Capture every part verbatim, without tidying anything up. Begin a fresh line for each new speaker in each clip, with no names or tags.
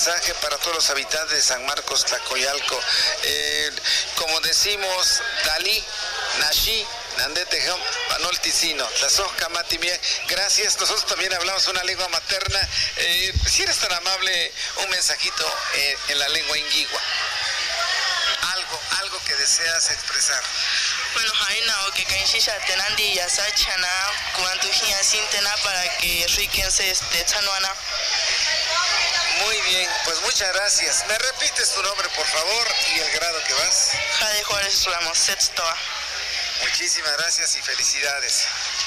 mensaje para todos los habitantes de San Marcos, Tlacoyalco. Eh, como decimos, Dalí, Nashi, Nandete, Manol Ticino, gracias. Nosotros también hablamos una lengua materna. Eh, si eres tan amable, un mensajito eh, en la lengua inguigua. Algo, algo que deseas expresar.
Bueno, Jaina, o que Kanshisha Tenandi Yasachana, Kuantujia Sintena para que riquense este Chanuana.
Muy bien, pues muchas gracias. ¿Me repites tu nombre, por favor, y el grado que vas?
Jade Juárez Ramos, Sextoa.
Muchísimas gracias y felicidades.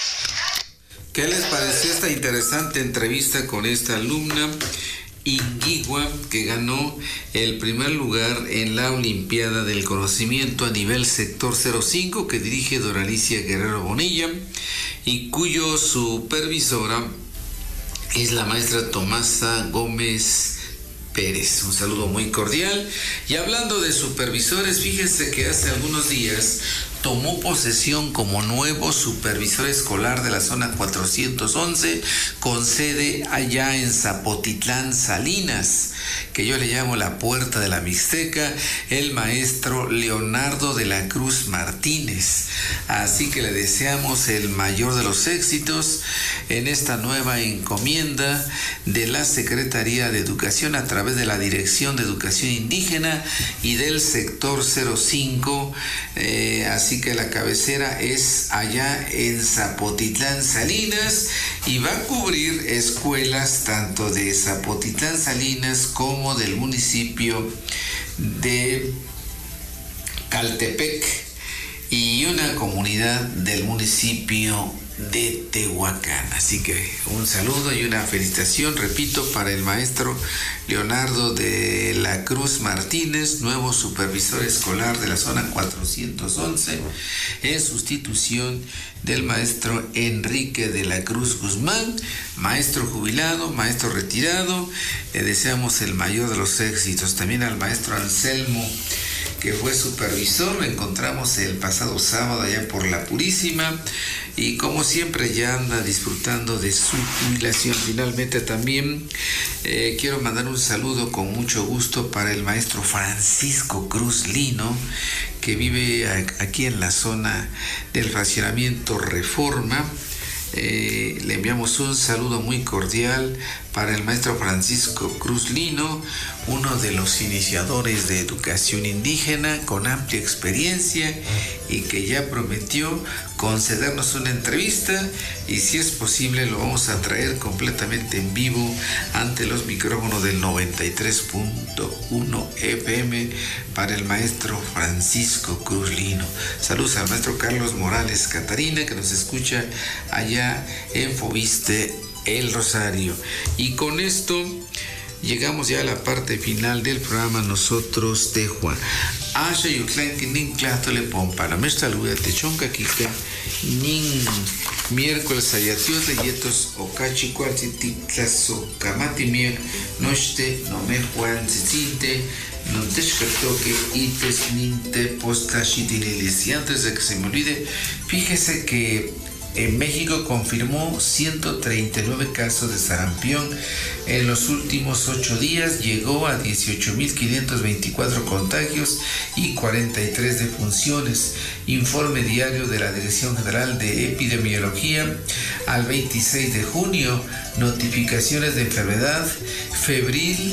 ¿Qué les pareció esta interesante entrevista con esta alumna inguigua que ganó el primer lugar en la Olimpiada del Conocimiento a nivel sector cero cinco que dirige Doralicia Guerrero Bonilla y cuyo supervisora es la maestra Tomasa Gómez Pérez? Un saludo muy cordial. Y hablando de supervisores, fíjense que hace algunos días tomó posesión como nuevo supervisor escolar de la zona cuatrocientos once con sede allá en Zapotitlán, Salinas, que yo le llamo la Puerta de la Mixteca, el maestro Leonardo de la Cruz Martínez. Así que le deseamos el mayor de los éxitos en esta nueva encomienda de la Secretaría de Educación a través de la Dirección de Educación Indígena y del sector cero cinco, eh, así que la cabecera es allá en Zapotitlán, Salinas, y va a cubrir escuelas tanto de Zapotitlán, Salinas como del municipio de Caltepec y una comunidad del municipio de Tehuacán. Así que un saludo y una felicitación, repito, para el maestro Leonardo de la Cruz Martínez, nuevo supervisor escolar de la zona cuatrocientos once, en sustitución del maestro Enrique de la Cruz Guzmán, maestro jubilado, maestro retirado. Le deseamos el mayor de los éxitos. También al maestro Anselmo, que fue supervisor, lo encontramos el pasado sábado allá por La Purísima y como siempre ya anda disfrutando de su jubilación. Finalmente también eh, quiero mandar un saludo con mucho gusto para el maestro Francisco Cruz Lino, que vive aquí en la zona del fraccionamiento Reforma. Eh, le enviamos un saludo muy cordial para el maestro Francisco Cruz Lino, uno de los iniciadores de educación indígena con amplia experiencia y que ya prometió concedernos una entrevista, y si es posible lo vamos a traer completamente en vivo ante los micrófonos del noventa y tres punto uno F M para el maestro Francisco Cruz Lino. Saludos al maestro Carlos Morales Catarina, que nos escucha allá en Fobiste, El Rosario. Y con esto llegamos ya a la parte final del programa Nosotros de Juan. Asha yuklan que nin clato le pompa la mesta luya te chonca kika nin miércoles ayatios de yetos okachi cuarti titlaso kamati mier nochte no me juan zitinte no te que ites ninte posta shitinilis. Y antes de que se me olvide, fíjese que en México confirmó ciento treinta y nueve casos de sarampión. En los últimos ocho días llegó a dieciocho mil quinientos veinticuatro contagios y cuarenta y tres defunciones. Informe diario de la Dirección General de Epidemiología al veintiséis de junio. Notificaciones de enfermedad febril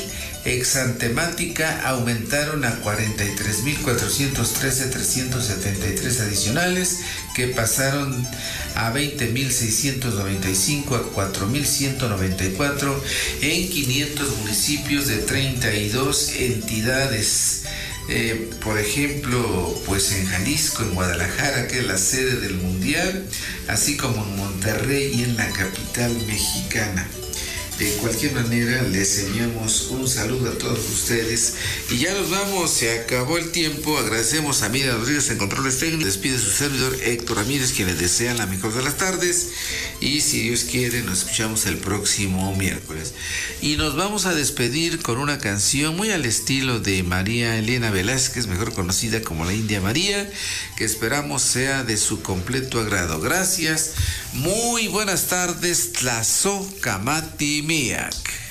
exantemática aumentaron a cuarenta y tres mil cuatrocientos trece mil trescientos setenta y tres adicionales, que pasaron a veinte mil seiscientos noventa y cinco a cuatro mil ciento noventa y cuatro en quinientos municipios de treinta y dos entidades. Eh, por ejemplo, pues en Jalisco, en Guadalajara, que es la sede del Mundial, así como en Monterrey y en la capital mexicana. De cualquier manera, les enviamos un saludo a todos ustedes. Y ya nos vamos, se acabó el tiempo. Agradecemos a Miriam Rodríguez en controles técnicos. Despide su servidor Héctor Ramírez, quien les desea la mejor de las tardes. Y si Dios quiere, nos escuchamos el próximo miércoles. Y nos vamos a despedir con una canción muy al estilo de María Elena Velázquez, mejor conocida como la India María, que esperamos sea de su completo agrado. Gracias. Muy buenas tardes, Tlazo Kamati Miak.